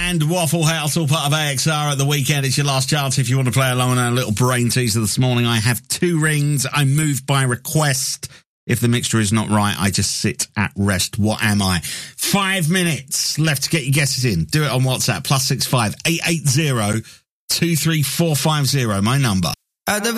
and Waffle House, all part of AXR at the weekend. It's your last chance if you want to play along on our little brain teaser this morning. I have 2 rings. I moved by request. If the mixture is not right, I just sit at rest. What am I? 5 minutes left to get your guesses in. Do it on WhatsApp, +65 880 23450, my number.